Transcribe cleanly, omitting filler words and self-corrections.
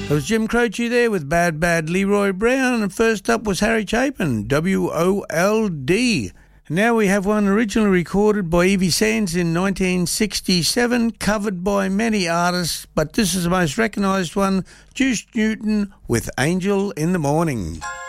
It was Jim Croce there with Bad Bad Leroy Brown, and first up was Harry Chapin, W-O-L-D. Now we have one originally recorded by Evie Sands in 1967, covered by many artists, but this is the most recognised one, Juice Newton with Angel in the Morning.